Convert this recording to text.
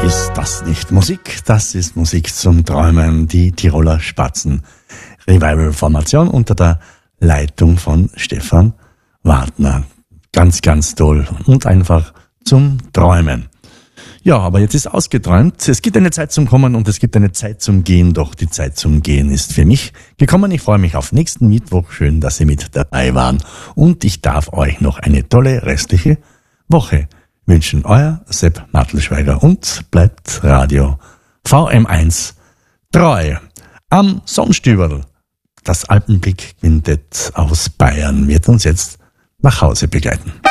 Ist das nicht Musik? Das ist Musik zum Träumen. Die Tiroler Spatzen Revival-Formation unter der Leitung von Stefan Wartner. Ganz, ganz toll und einfach zum Träumen. Ja, aber jetzt ist ausgeträumt. Es gibt eine Zeit zum Kommen und es gibt eine Zeit zum Gehen. Doch die Zeit zum Gehen ist für mich gekommen. Ich freue mich auf nächsten Mittwoch. Schön, dass Sie mit dabei waren. Und ich darf euch noch eine tolle restliche Woche wünschen. Euer Sepp Mattelschweiger und bleibt Radio VM1 treu. Am Sonnstüberl, das Alpenblick Quintett aus Bayern, wird uns jetzt nach Hause begleiten.